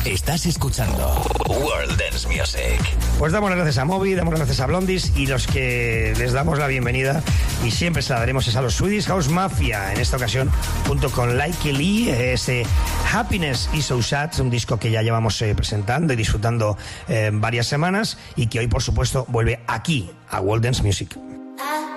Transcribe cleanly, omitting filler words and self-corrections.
Estás escuchando World Dance Music. Pues damos las gracias a Moby, damos las gracias a Blondies, y los que les damos la bienvenida y siempre se la daremos es a los Swedish House Mafia, en esta ocasión junto con Like Lee, ese Happiness is So Sad, un disco que ya llevamos presentando y disfrutando varias semanas y que hoy por supuesto vuelve aquí a World Dance Music.